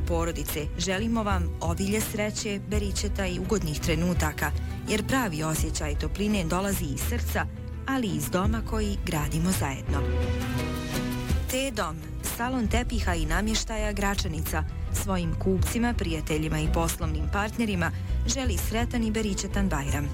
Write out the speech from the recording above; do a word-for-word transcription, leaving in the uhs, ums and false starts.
porodice želimo vam obilje sreće, beričeta i ugodnih trenutaka, jer pravi osjećaj topline dolazi iz srca, ali i iz doma koji gradimo zajedno. T-Dom, salon tepiha i namještaja Gračanica, svojim kupcima, prijateljima i poslovnim partnerima želi sretan i beričetan Bajram.